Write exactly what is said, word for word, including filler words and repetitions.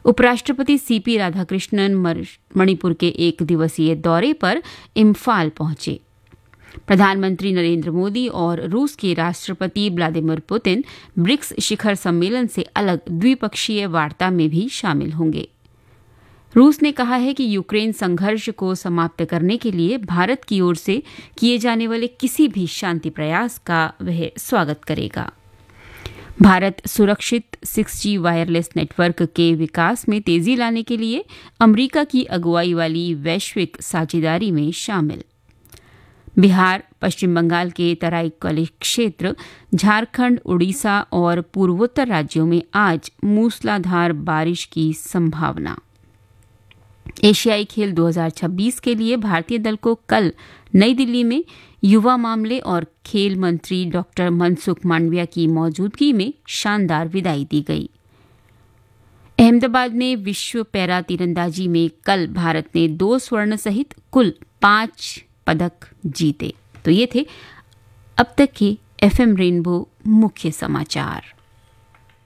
उपराष्ट्रपति सीपी राधाकृष्णन मणिपुर के एक दिवसीय दौरे पर इम्फाल पहुंचे। प्रधानमंत्री नरेंद्र मोदी और रूस के राष्ट्रपति व्लादिमीर पुतिन ब्रिक्स शिखर सम्मेलन से अलग द्विपक्षीय वार्ता में भी शामिल होंगे। रूस ने कहा है कि यूक्रेन संघर्ष को समाप्त करने के लिए भारत की ओर से किए जाने वाले किसी भी शांति प्रयास का वह स्वागत करेगा। भारत सुरक्षित सिक्स जी वायरलेस नेटवर्क के विकास में तेजी लाने के लिए अमेरिका की अगुवाई वाली वैश्विक साझेदारी में शामिल। बिहार, पश्चिम बंगाल के तराई क्षेत्र, झारखंड, उड़ीसा और पूर्वोत्तर राज्यों में आज मूसलाधार बारिश की संभावना। एशियाई खेल दो हज़ार छब्बीस के लिए भारतीय दल को कल नई दिल्ली में युवा मामले और खेल मंत्री डॉक्टर मनसुख मांडविया की मौजूदगी में शानदार विदाई दी गई। अहमदाबाद में विश्व पैरा तीरंदाजी में कल भारत ने दो स्वर्ण सहित कुल पांच पदक जीते। तो ये थे अब तक के एफएम रेनबो मुख्य समाचार।